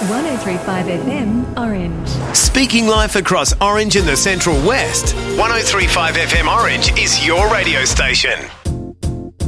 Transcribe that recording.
103.5 FM Orange. Speaking life across Orange and the Central West, 103.5 FM Orange is your radio station.